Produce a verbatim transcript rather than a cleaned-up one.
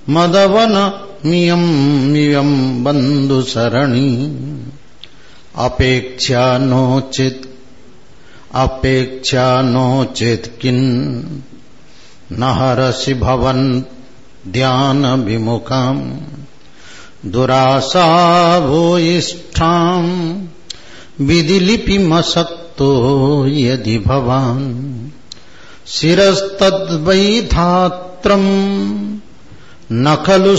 మదవన మియం మియం బంధు సరణి అపేక్షా నోచిత్ అపేక్షా నోచిత్ కిన్ నహరసి భవన్ ధ్యాన విముఖాం దురాసా భూయిష్ఠాం విధిలిపిమసక్తో యది భవాన్ శిరస్తద్వై ధాత్రం నఖలు